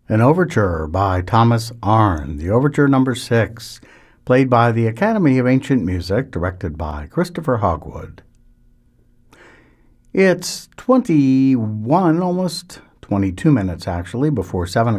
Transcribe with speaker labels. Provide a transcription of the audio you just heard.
Speaker 1: An overture by Thomas Arne, the overture number 6, played by the Academy of Ancient Music, directed by Christopher Hogwood. It's 21, almost 22 minutes actually, before 7